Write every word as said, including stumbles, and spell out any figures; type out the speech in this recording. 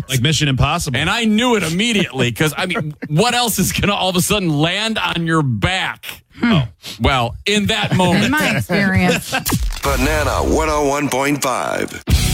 Like Mission Impossible. And I knew it immediately because, I mean, what else is going to all of a sudden land on your back? Oh, well, in that moment. In my experience. Banana one oh one point five.